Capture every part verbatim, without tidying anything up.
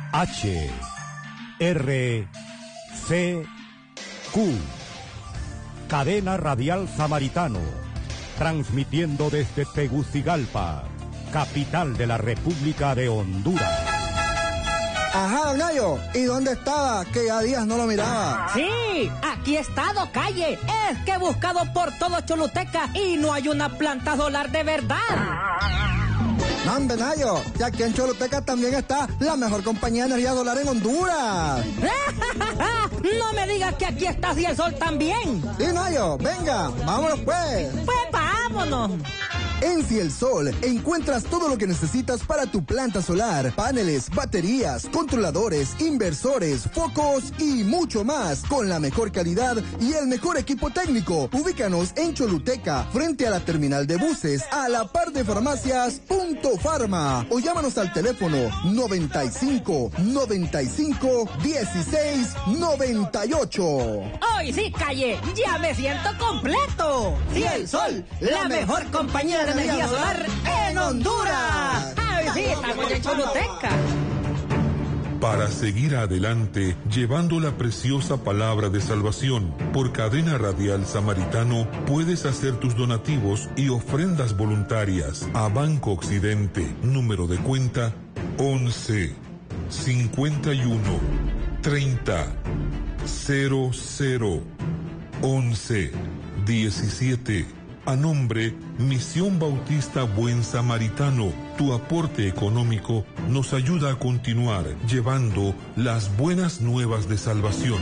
H R C Q, Cadena Radial Samaritano, transmitiendo desde Tegucigalpa, capital de la República de Honduras. Ajá, don Nayo, ¿y dónde estaba? Que ya días no lo miraba. Sí, aquí he estado, calle. Es que he buscado por todo Choluteca y no hay una planta solar de verdad. No, hombre, Nayo, y aquí en Choluteca también está la mejor compañía de energía solar en Honduras. No me digas que aquí está Cielsol también. Sí, Nayo, venga, vámonos pues. Pues vámonos. En Cielsol encuentras todo lo que necesitas para tu planta solar, paneles, baterías, controladores, inversores, focos y mucho más, con la mejor calidad y el mejor equipo técnico. Ubícanos en Choluteca, frente a la terminal de buses, a la par de farmacias Punto Farma, o llámanos al teléfono noventa y cinco, noventa y cinco, dieciséis, noventa y ocho. Hoy sí, calle, ya me siento completo. Cielsol, la mejor compañía de energía solar en Honduras. Ay, sí, estamos en Choluteca. Para seguir adelante, llevando la preciosa palabra de salvación, por Cadena Radial Samaritano, puedes hacer tus donativos y ofrendas voluntarias a Banco Occidente, número de cuenta once, cincuenta y uno, treinta, cero cero, once, diecisiete. A nombre Misión Bautista Buen Samaritano, tu aporte económico nos ayuda a continuar llevando las buenas nuevas de salvación.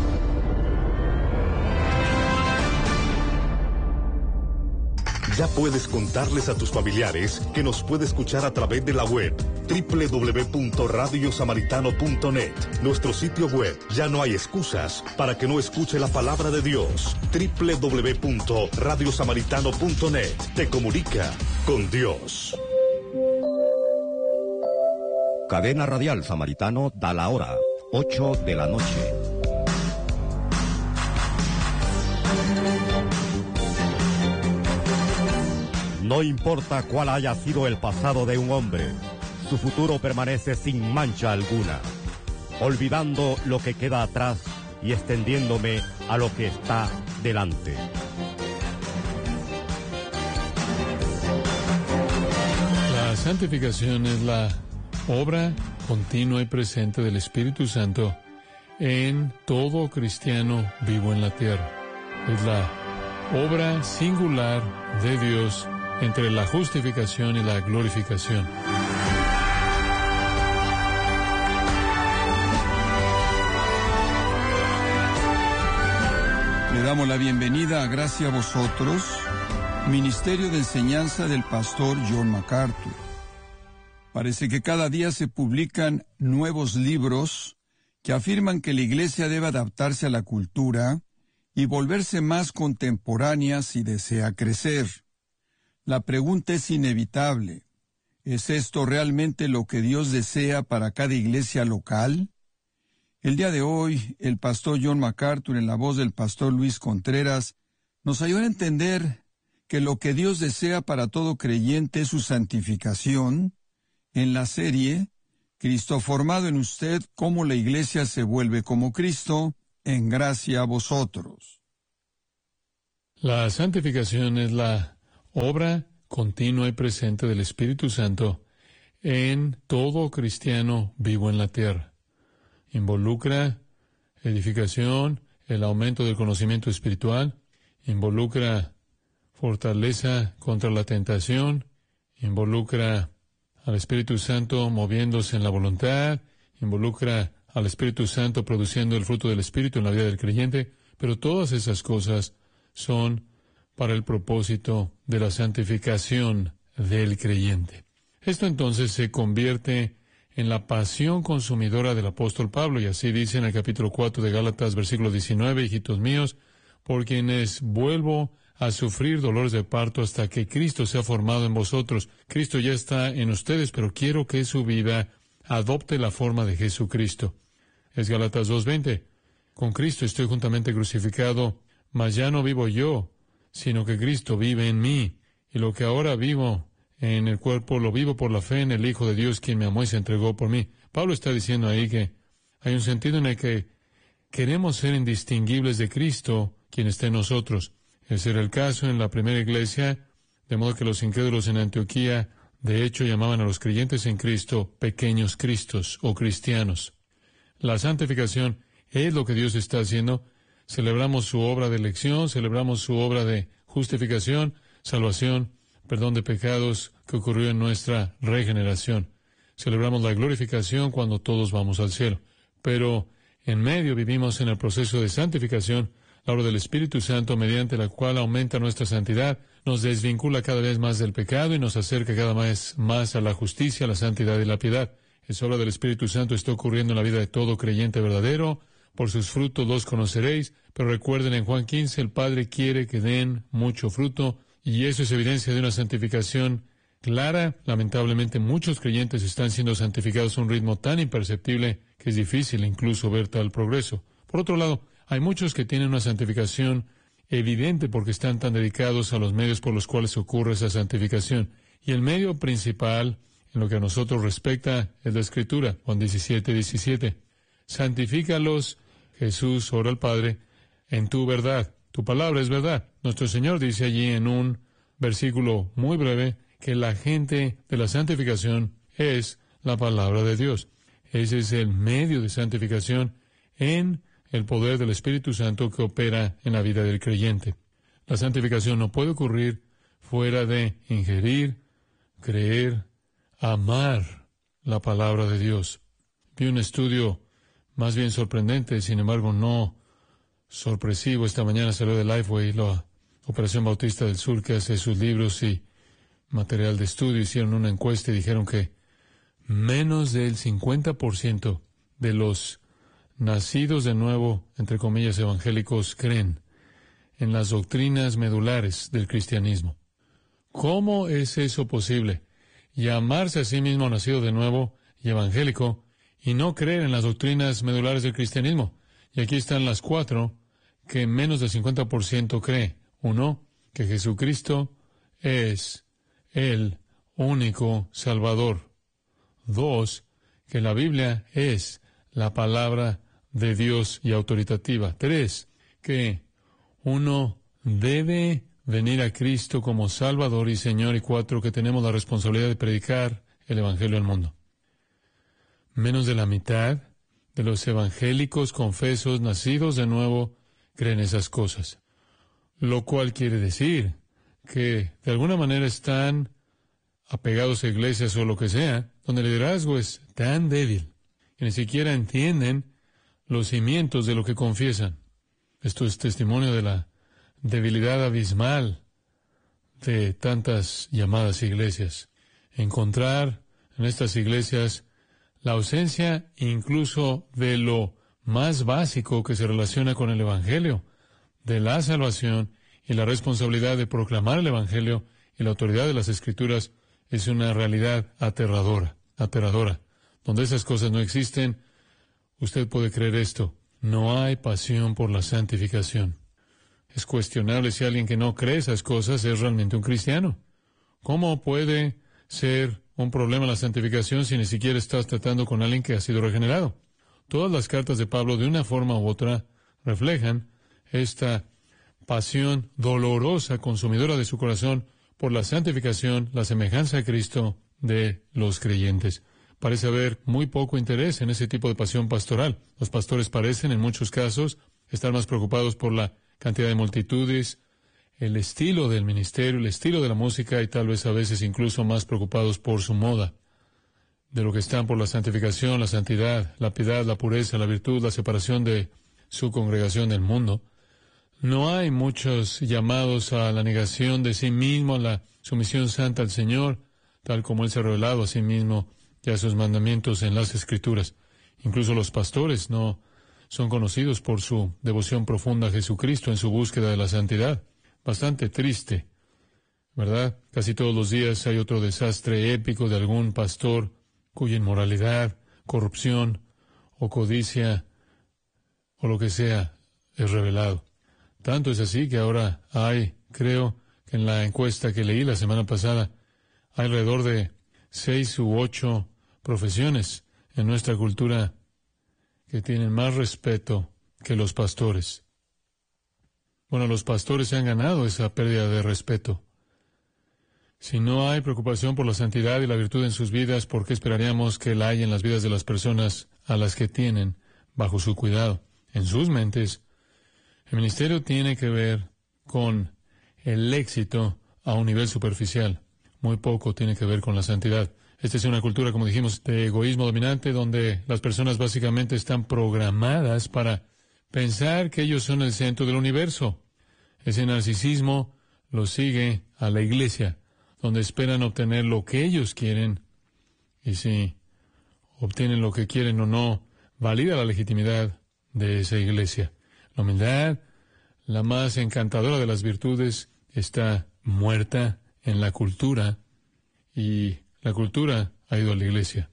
Ya puedes contarles a tus familiares que nos puede escuchar a través de la web doble u doble u doble u punto radio samaritano punto net. Nuestro sitio web, ya no hay excusas para que no escuche la palabra de Dios. doble u doble u doble u punto radio samaritano punto net. Te comunica con Dios. Cadena Radial Samaritano da la hora, ocho de la noche. No importa cuál haya sido el pasado de un hombre, su futuro permanece sin mancha alguna, olvidando lo que queda atrás y extendiéndome a lo que está delante. La santificación es la obra continua y presente del Espíritu Santo en todo cristiano vivo en la tierra. Es la obra singular de Dios entre la justificación y la glorificación. Le damos la bienvenida a Gracia a Vosotros, Ministerio de Enseñanza del Pastor John MacArthur. Parece que cada día se publican nuevos libros que afirman que la Iglesia debe adaptarse a la cultura y volverse más contemporánea si desea crecer. La pregunta es inevitable. ¿Es esto realmente lo que Dios desea para cada iglesia local? El día de hoy, el pastor John MacArthur, en la voz del pastor Luis Contreras, nos ayuda a entender que lo que Dios desea para todo creyente es su santificación, en la serie Cristo formado en usted, cómo la iglesia se vuelve como Cristo, en gracia a vosotros. La santificación es la obra continua y presente del Espíritu Santo en todo cristiano vivo en la tierra. Involucra edificación, el aumento del conocimiento espiritual, involucra fortaleza contra la tentación, involucra al Espíritu Santo moviéndose en la voluntad, involucra al Espíritu Santo produciendo el fruto del Espíritu en la vida del creyente, pero todas esas cosas son para el propósito de la santificación del creyente. Esto entonces se convierte en la pasión consumidora del apóstol Pablo, y así dice en el capítulo cuatro de Gálatas, versículo diecinueve, hijitos míos, por quienes vuelvo a sufrir dolores de parto hasta que Cristo sea formado en vosotros. Cristo ya está en ustedes, pero quiero que su vida adopte la forma de Jesucristo. Es Gálatas dos veinte. Con Cristo estoy juntamente crucificado, mas ya no vivo yo, sino que Cristo vive en mí, y lo que ahora vivo en el cuerpo lo vivo por la fe en el Hijo de Dios, quien me amó y se entregó por mí. Pablo está diciendo ahí que hay un sentido en el que queremos ser indistinguibles de Cristo, quien está en nosotros. Ese era el caso en la primera iglesia, de modo que los incrédulos en Antioquía, de hecho, llamaban a los creyentes en Cristo pequeños Cristos o cristianos. La santificación es lo que Dios está haciendo. Celebramos su obra de elección, celebramos su obra de justificación, salvación, perdón de pecados que ocurrió en nuestra regeneración. Celebramos la glorificación cuando todos vamos al cielo. Pero en medio vivimos en el proceso de santificación, la obra del Espíritu Santo, mediante la cual aumenta nuestra santidad, nos desvincula cada vez más del pecado y nos acerca cada vez más a la justicia, la santidad y la piedad. Esa obra del Espíritu Santo está ocurriendo en la vida de todo creyente verdadero. Por sus frutos los conoceréis. Pero recuerden, en Juan quince, el Padre quiere que den mucho fruto, y eso es evidencia de una santificación clara. Lamentablemente, muchos creyentes están siendo santificados a un ritmo tan imperceptible que es difícil incluso ver tal progreso. Por otro lado, hay muchos que tienen una santificación evidente porque están tan dedicados a los medios por los cuales ocurre esa santificación. Y el medio principal, en lo que a nosotros respecta, es la Escritura. Juan diecisiete, diecisiete. Santifícalos, Jesús, ora al Padre, en tu verdad. Tu palabra es verdad. Nuestro Señor dice allí en un versículo muy breve que la gente de la santificación es la palabra de Dios. Ese es el medio de santificación en el poder del Espíritu Santo que opera en la vida del creyente. La santificación no puede ocurrir fuera de ingerir, creer, amar la palabra de Dios. Vi un estudio más bien sorprendente, sin embargo no sorpresivo. Esta mañana salió de Lifeway, la Operación Bautista del Sur, que hace sus libros y material de estudio. Hicieron una encuesta y dijeron que menos del cincuenta por ciento de los nacidos de nuevo, entre comillas, evangélicos, creen en las doctrinas medulares del cristianismo. ¿Cómo es eso posible? Llamarse a sí mismo nacido de nuevo y evangélico y no creer en las doctrinas medulares del cristianismo. Y aquí están las cuatro que menos del cincuenta por ciento cree. Uno, que Jesucristo es el único Salvador. Dos, que la Biblia es la palabra de Dios y autoritativa. Tres, que uno debe venir a Cristo como Salvador y Señor. Y cuatro, que tenemos la responsabilidad de predicar el Evangelio al mundo. Menos de la mitad de los evangélicos confesos nacidos de nuevo creen esas cosas. Lo cual quiere decir que de alguna manera están apegados a iglesias o lo que sea, donde el liderazgo es tan débil que ni siquiera entienden los cimientos de lo que confiesan. Esto es testimonio de la debilidad abismal de tantas llamadas iglesias. Encontrar en estas iglesias la ausencia incluso de lo más básico que se relaciona con el Evangelio, de la salvación y la responsabilidad de proclamar el Evangelio y la autoridad de las Escrituras, es una realidad aterradora, aterradora. Donde esas cosas no existen, usted puede creer esto: no hay pasión por la santificación. Es cuestionable si alguien que no cree esas cosas es realmente un cristiano. ¿Cómo puede ser un problema la santificación si ni siquiera estás tratando con alguien que ha sido regenerado? Todas las cartas de Pablo, de una forma u otra, reflejan esta pasión dolorosa, consumidora de su corazón, por la santificación, la semejanza a Cristo de los creyentes. Parece haber muy poco interés en ese tipo de pasión pastoral. Los pastores parecen, en muchos casos, estar más preocupados por la cantidad de multitudes, el estilo del ministerio, el estilo de la música, y tal vez a veces incluso más preocupados por su moda, de lo que están por la santificación, la santidad, la piedad, la pureza, la virtud, la separación de su congregación del mundo. No hay muchos llamados a la negación de sí mismo, a la sumisión santa al Señor, tal como Él se ha revelado a sí mismo y a sus mandamientos en las Escrituras. Incluso los pastores no son conocidos por su devoción profunda a Jesucristo en su búsqueda de la santidad. Bastante triste, ¿verdad? Casi todos los días hay otro desastre épico de algún pastor cuya inmoralidad, corrupción o codicia o lo que sea es revelado. Tanto es así que ahora hay, creo que en la encuesta que leí la semana pasada, hay alrededor de seis u ocho profesiones en nuestra cultura que tienen más respeto que los pastores. Bueno, los pastores se han ganado esa pérdida de respeto. Si no hay preocupación por la santidad y la virtud en sus vidas, ¿por qué esperaríamos que la haya en las vidas de las personas a las que tienen bajo su cuidado? En sus mentes, el ministerio tiene que ver con el éxito a un nivel superficial. Muy poco tiene que ver con la santidad. Esta es una cultura, como dijimos, de egoísmo dominante, donde las personas básicamente están programadas para pensar que ellos son el centro del universo. Ese narcisismo lo sigue a la iglesia, donde esperan obtener lo que ellos quieren, y si obtienen lo que quieren o no, valida la legitimidad de esa iglesia. La humildad, la más encantadora de las virtudes, está muerta en la cultura, y la cultura ha ido a la iglesia.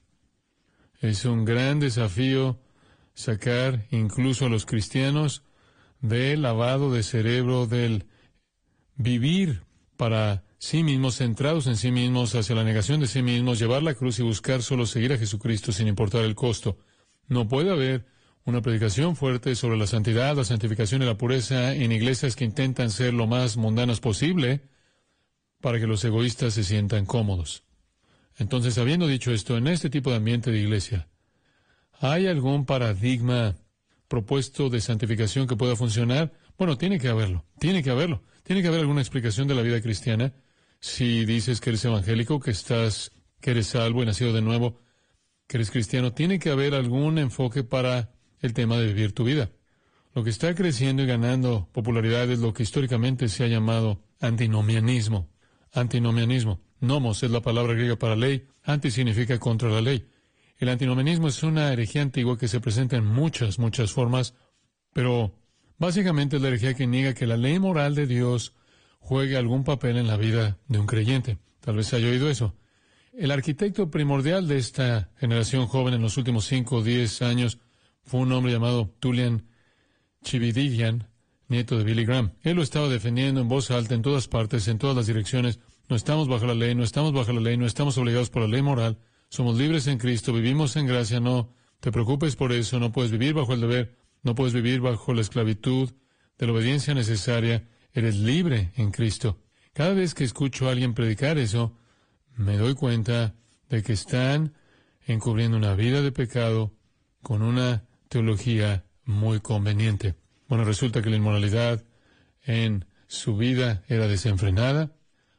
Es un gran desafío sacar incluso a los cristianos del lavado de cerebro, del vivir para sí mismos, centrados en sí mismos, hacia la negación de sí mismos, llevar la cruz y buscar solo seguir a Jesucristo sin importar el costo. No puede haber una predicación fuerte sobre la santidad, la santificación y la pureza en iglesias que intentan ser lo más mundanas posible para que los egoístas se sientan cómodos. Entonces, habiendo dicho esto, en este tipo de ambiente de iglesia, ¿hay algún paradigma propuesto de santificación que pueda funcionar? Bueno, tiene que haberlo, tiene que haberlo. Tiene que haber alguna explicación de la vida cristiana. Si dices que eres evangélico, que estás, que eres salvo y nacido de nuevo, que eres cristiano, tiene que haber algún enfoque para el tema de vivir tu vida. Lo que está creciendo y ganando popularidad es lo que históricamente se ha llamado antinomianismo. Antinomianismo. Nomos es la palabra griega para ley. Anti significa contra la ley. El antinomianismo es una herejía antigua que se presenta en muchas, muchas formas, pero básicamente es la herejía que niega que la ley moral de Dios juegue algún papel en la vida de un creyente. Tal vez haya oído eso. El arquitecto primordial de esta generación joven en los últimos cinco o diez años fue un hombre llamado Tullian Tchividjian, nieto de Billy Graham. Él lo estaba defendiendo en voz alta en todas partes, en todas las direcciones. No estamos bajo la ley, no estamos bajo la ley, no estamos obligados por la ley moral. Somos libres en Cristo, vivimos en gracia, no te preocupes por eso, no puedes vivir bajo el deber, no puedes vivir bajo la esclavitud de la obediencia necesaria, eres libre en Cristo. Cada vez que escucho a alguien predicar eso, me doy cuenta de que están encubriendo una vida de pecado con una teología muy conveniente. Bueno, resulta que la inmoralidad en su vida era desenfrenada,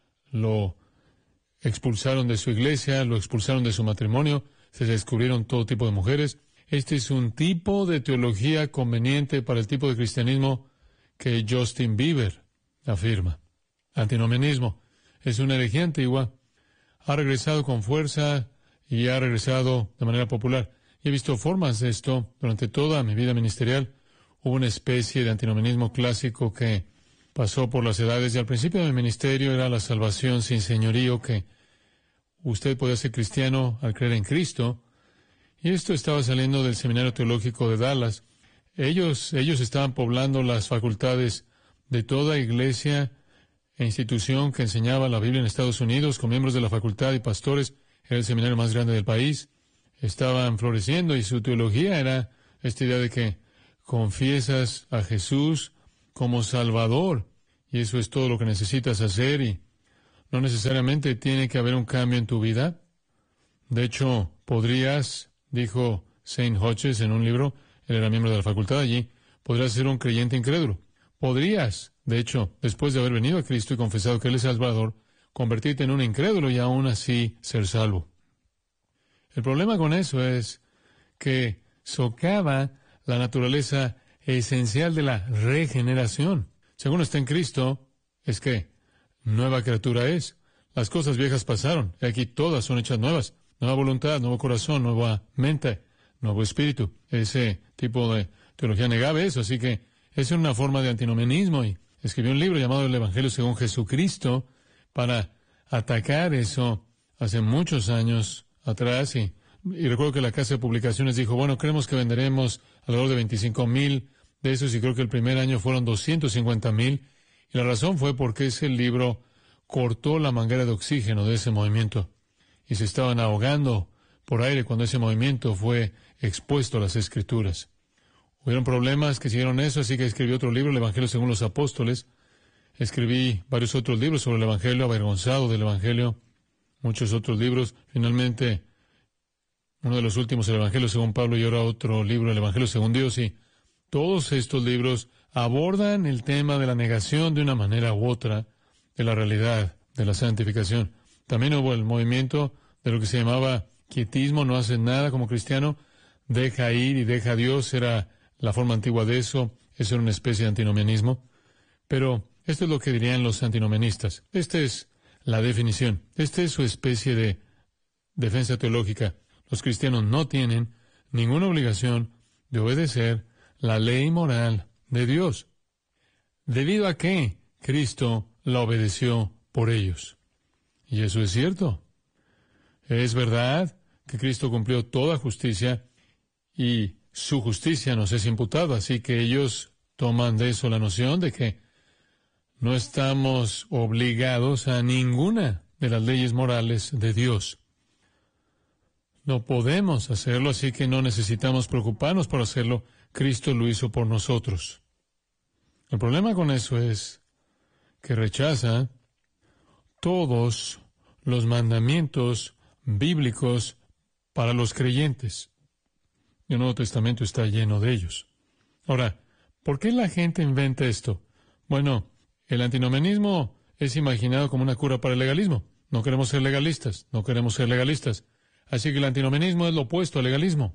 lo expulsaron de su iglesia, lo expulsaron de su matrimonio, se descubrieron todo tipo de mujeres. Este es un tipo de teología conveniente para el tipo de cristianismo que Justin Bieber afirma. Antinomianismo es una herejía antigua, ha regresado con fuerza y ha regresado de manera popular. Y he visto formas de esto durante toda mi vida ministerial. Hubo una especie de antinomianismo clásico que pasó por las edades y al principio de mi ministerio era la salvación sin señorío, que usted podía ser cristiano al creer en Cristo. Y esto estaba saliendo del Seminario Teológico de Dallas. Ellos, ellos estaban poblando las facultades de toda iglesia e institución que enseñaba la Biblia en Estados Unidos con miembros de la facultad y pastores. Era el seminario más grande del país. Estaban floreciendo y su teología era esta idea de que confiesas a Jesús como Salvador y eso es todo lo que necesitas hacer y no necesariamente tiene que haber un cambio en tu vida. De hecho, podrías, dijo Saint Hodges en un libro, él era miembro de la facultad allí, podrías ser un creyente incrédulo. Podrías, de hecho, después de haber venido a Cristo y confesado que Él es Salvador, convertirte en un incrédulo y aún así ser salvo. El problema con eso es que socava la naturaleza esencial de la regeneración. Según está en Cristo, es que nueva criatura es. Las cosas viejas pasaron, y aquí todas son hechas nuevas. Nueva voluntad, nuevo corazón, nueva mente, nuevo espíritu. Ese tipo de teología negaba eso, así que esa es una forma de antinomianismo y escribió un libro llamado El Evangelio según Jesucristo para atacar eso hace muchos años atrás y, y recuerdo que la casa de publicaciones dijo, bueno, creemos que venderemos alrededor de veinticinco mil de esos y creo que el primer año fueron doscientos cincuenta mil y la razón fue porque ese libro cortó la manguera de oxígeno de ese movimiento y se estaban ahogando por aire cuando ese movimiento fue expuesto a las Escrituras. Hubieron problemas que siguieron eso, así que escribí otro libro, el Evangelio según los Apóstoles. Escribí varios otros libros sobre el Evangelio, avergonzado del Evangelio, muchos otros libros. Finalmente, uno de los últimos, el Evangelio según Pablo, y ahora otro libro, el Evangelio según Dios. Y todos estos libros abordan el tema de la negación de una manera u otra de la realidad de la santificación. También hubo el movimiento de lo que se llamaba quietismo, no haces nada como cristiano, deja ir y deja a Dios, era la forma antigua de eso, eso era una especie de antinomianismo. Pero esto es lo que dirían los antinomianistas. Esta es la definición, esta es su especie de defensa teológica. Los cristianos no tienen ninguna obligación de obedecer la ley moral de Dios. ¿Debido a qué? Cristo la obedeció por ellos. Y eso es cierto. Es verdad que Cristo cumplió toda justicia y su justicia nos es imputada, así que ellos toman de eso la noción de que no estamos obligados a ninguna de las leyes morales de Dios. No podemos hacerlo, así que no necesitamos preocuparnos por hacerlo. Cristo lo hizo por nosotros. El problema con eso es que rechaza todos los mandamientos bíblicos para los creyentes. Y el Nuevo Testamento está lleno de ellos. Ahora, ¿por qué la gente inventa esto? Bueno, el antinomianismo es imaginado como una cura para el legalismo. No queremos ser legalistas, no queremos ser legalistas. Así que el antinomianismo es lo opuesto al legalismo.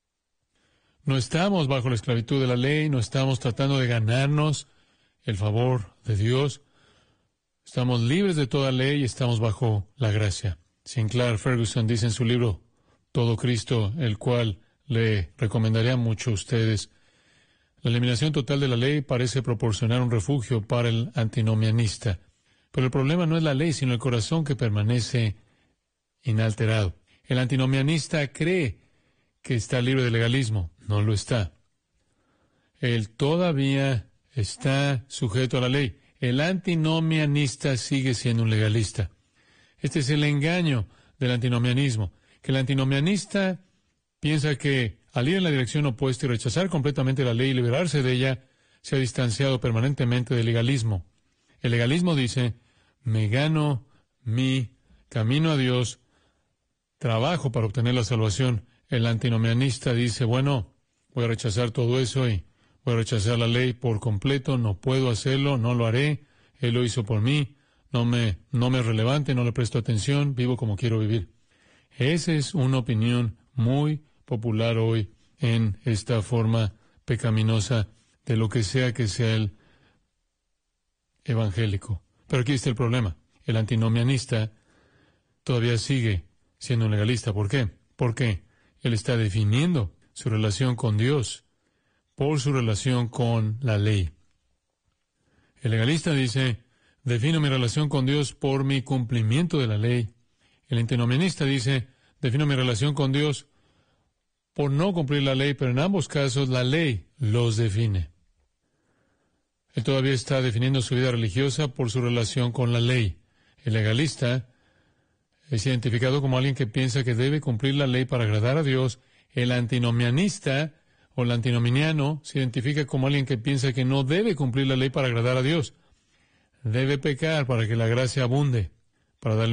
No estamos bajo la esclavitud de la ley, no estamos tratando de ganarnos el favor de Dios. Estamos libres de toda ley y estamos bajo la gracia. Sinclair Ferguson dice en su libro Todo Cristo, el cual le recomendaría mucho a ustedes, la eliminación total de la ley parece proporcionar un refugio para el antinomianista. Pero el problema no es la ley, sino el corazón que permanece inalterado. El antinomianista cree que está libre de legalismo. No lo está. Él todavía está sujeto a la ley. El antinomianista sigue siendo un legalista. Este es el engaño del antinomianismo, que el antinomianista piensa que al ir en la dirección opuesta y rechazar completamente la ley y liberarse de ella, se ha distanciado permanentemente del legalismo. El legalismo dice, me gano mi camino a Dios, trabajo para obtener la salvación. El antinomianista dice, bueno, voy a rechazar todo eso y voy a rechazar la ley por completo, no puedo hacerlo, no lo haré, Él lo hizo por mí, no me, no me es relevante, no le presto atención, vivo como quiero vivir. Esa es una opinión muy popular hoy en esta forma pecaminosa de lo que sea que sea el evangélico. Pero aquí está el problema. El antinomianista todavía sigue siendo un legalista. ¿Por qué? Porque él está definiendo su relación con Dios por su relación con la ley. El legalista dice, defino mi relación con Dios por mi cumplimiento de la ley. El antinomianista dice, defino mi relación con Dios por no cumplir la ley, pero en ambos casos la ley los define. Él todavía está definiendo su vida religiosa por su relación con la ley. El legalista es identificado como alguien que piensa que debe cumplir la ley para agradar a Dios. El antinomianista o el antinominiano se identifica como alguien que piensa que no debe cumplir la ley para agradar a Dios. Debe pecar para que la gracia abunde, para darle